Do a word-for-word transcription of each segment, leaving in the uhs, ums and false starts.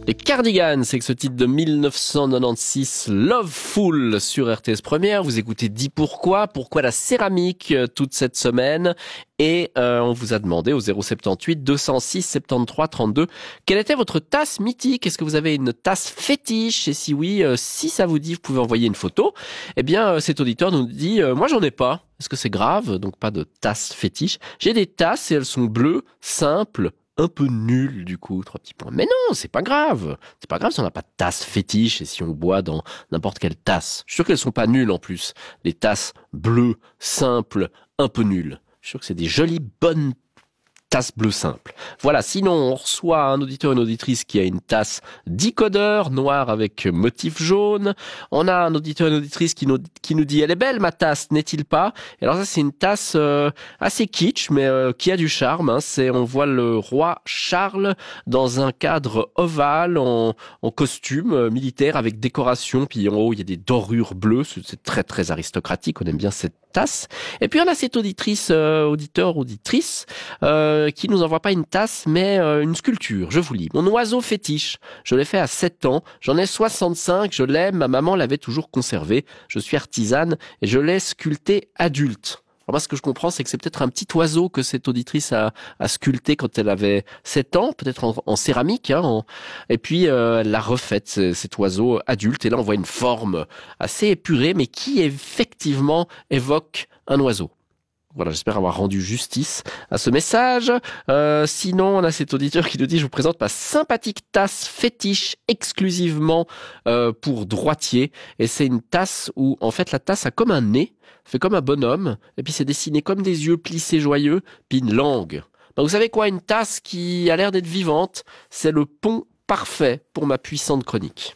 Les Cardigans, c'est que ce titre de mille neuf cent quatre-vingt-seize, Loveful sur R T S Première. Vous écoutez Dis pourquoi, pourquoi la céramique euh, toute cette semaine. Et euh, on vous a demandé au zéro sept huit deux zéro six soixante-treize trente-deux quelle était votre tasse mythique. Est-ce que vous avez une tasse fétiche? Et si oui, euh, si ça vous dit, vous pouvez envoyer une photo. Eh bien, euh, cet auditeur nous dit euh, moi j'en ai pas. Est-ce que c'est grave? Donc pas de tasse fétiche. J'ai des tasses et elles sont bleues, simples, un peu nul du coup, trois petits points. Mais non, c'est pas grave. C'est pas grave si on n'a pas de tasse fétiche et si on boit dans n'importe quelle tasse. Je suis sûr qu'elles sont pas nulles en plus. Les tasses bleues, simples, un peu nulles. Je suis sûr que c'est des jolies, bonnes tasses bleues simples. Voilà, sinon on reçoit un auditeur, une auditrice qui a une tasse dix-codeur, noire avec motif jaune. On a un auditeur, une auditrice qui nous, qui nous dit « Elle est belle ma tasse, n'est-il pas ?» Et alors ça c'est une tasse euh, assez kitsch, mais euh, qui a du charme. Hein. C'est, on voit le roi Charles dans un cadre ovale, en, en costume euh, militaire avec décoration. Puis en haut il y a des dorures bleues, c'est très très aristocratique, on aime bien cette tasse. Et puis on a cette auditrice, euh, auditeur, auditrice, euh, qui nous envoie pas une tasse, mais euh, une sculpture. Je vous lis. Mon oiseau fétiche. Je l'ai fait à sept ans. J'en ai soixante-cinq. Je l'aime. Ma maman l'avait toujours conservé. Je suis artisane et je l'ai sculpté adulte. Alors moi, ce que je comprends, c'est que c'est peut-être un petit oiseau que cette auditrice a, a sculpté quand elle avait sept ans, peut-être en, en céramique, hein, en... et puis euh, elle l'a refaite, cet oiseau adulte, et là on voit une forme assez épurée, mais qui effectivement évoque un oiseau. Voilà, j'espère avoir rendu justice à ce message. Euh, sinon, on a cet auditeur qui nous dit « Je vous présente ma sympathique tasse fétiche exclusivement euh, pour droitier. » Et c'est une tasse où, en fait, la tasse a comme un nez, fait comme un bonhomme, et puis c'est dessiné comme des yeux plissés joyeux, puis une langue. Ben, vous savez quoi, une tasse qui a l'air d'être vivante, c'est le pont parfait pour ma puissante chronique.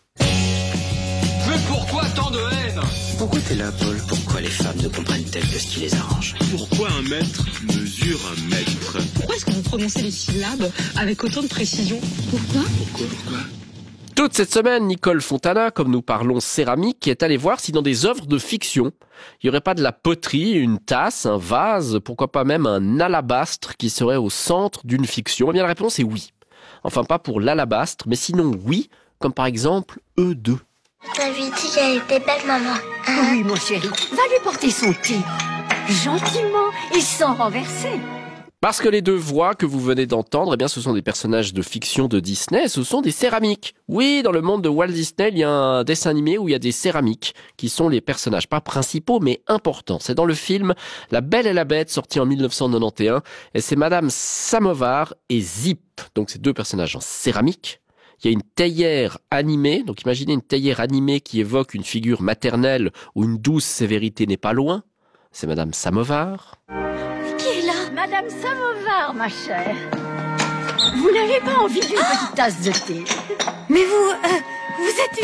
Mais pourquoi tant de haine? Pourquoi t'es là, Paul? Pourquoi les femmes ne comprennent-elles que ce qui les arrange? Pourquoi un maître mesure un mètre? Pourquoi est-ce que vous prononcez les syllabes avec autant de précision? Pourquoi? Pourquoi? Pourquoi? Toute cette semaine, Nicole Fontana, comme nous parlons céramique, est allée voir si dans des œuvres de fiction, il n'y aurait pas de la poterie, une tasse, un vase, pourquoi pas même un alabastre qui serait au centre d'une fiction. Eh bien, la réponse est oui. Enfin, pas pour l'alabastre, mais sinon oui, comme par exemple E deux. T'as lui dit qu'elle était belle, maman. Hein? Oui, mon chéri. Va lui porter son thé. Gentiment et sans renverser. Parce que les deux voix que vous venez d'entendre, eh bien, ce sont des personnages de fiction de Disney, ce sont des céramiques. Oui, dans le monde de Walt Disney, il y a un dessin animé où il y a des céramiques, qui sont les personnages, pas principaux, mais importants. C'est dans le film La Belle et la Bête, sorti en mille neuf cent quatre-vingt-onze, et c'est Madame Samovar et Zip, donc ces deux personnages en céramique. Il y a une théière animée, donc imaginez une théière animée qui évoque une figure maternelle où une douce sévérité n'est pas loin. C'est Madame Samovar. Qui est là? Madame Samovar, ma chère. Vous n'avez pas envie d'une petite tasse de thé? Mais vous, euh, vous êtes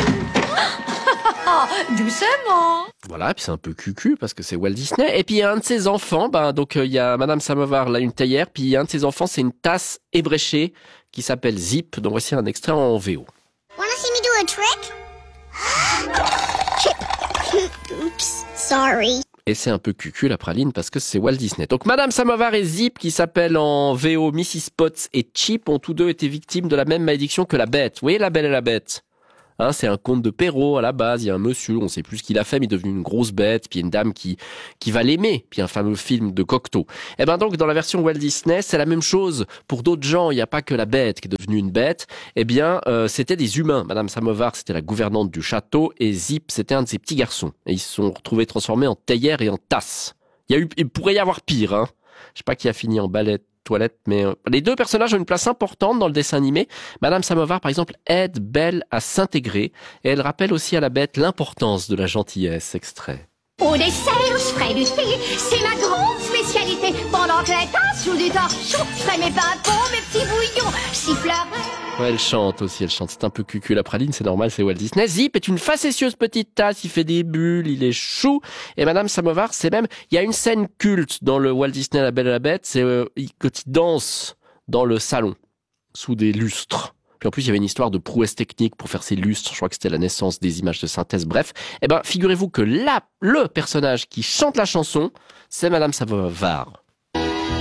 une... Doucement. Voilà, et puis c'est un peu cucu parce que c'est Walt Disney. Et puis il y a un de ses enfants, ben, donc euh, il y a Madame Samovar, là, une théière, puis il y a un de ses enfants, c'est une tasse ébréchée qui s'appelle Zip. Donc voici un extrait en V O. Wanna see me do a trick? Oops, sorry. Et c'est un peu cucu la praline parce que c'est Walt Disney. Donc Madame Samovar et Zip, qui s'appellent en V O Missus Potts et Chip, ont tous deux été victimes de la même malédiction que la Bête. Vous voyez La Belle et la Bête? Hein, c'est un conte de Perrault à la base. Il y a un monsieur, on sait plus ce qu'il a fait, mais il est devenu une grosse bête. Puis une dame qui qui va l'aimer. Puis un fameux film de Cocteau. Et ben donc dans la version Walt Disney, c'est la même chose pour d'autres gens. Il n'y a pas que la bête qui est devenue une bête. Eh bien, euh, c'était des humains. Madame Samovar, c'était la gouvernante du château, et Zip, c'était un de ses petits garçons. Et ils se sont retrouvés transformés en théière et en tasse. Il y a eu, il pourrait y avoir pire. Hein. Je sais pas qui a fini en ballet toilette, mais euh, les deux personnages ont une place importante dans le dessin animé. Madame Samovar, par exemple, aide Belle à s'intégrer, et elle rappelle aussi à la bête l'importance de la gentillesse. Extrait. Au dessert, je ferai du thé, c'est ma grande spécialité. Pendant que la tasse sous du torchon, je ferai mes pimpons, mes petits bouillons, je sifflerai. Ouais, elle chante aussi, elle chante. C'est un peu cucu la praline, c'est normal, c'est Walt Disney. Zip est une facétieuse petite tasse, il fait des bulles, il est chou. Et Madame Samovar, c'est même, il y a une scène culte dans le Walt Disney La Belle et la Bête, c'est euh, quand il danse dans le salon, sous des lustres. Puis en plus, il y avait une histoire de prouesse technique pour faire ces lustres. Je crois que c'était la naissance des images de synthèse. Bref, eh ben, figurez-vous que là, le personnage qui chante la chanson, c'est Madame Samovar.